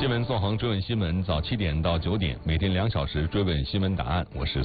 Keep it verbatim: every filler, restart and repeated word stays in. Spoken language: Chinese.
新闻纵横追问新闻，早七点到九点，每天两小时追问新闻答案。我是。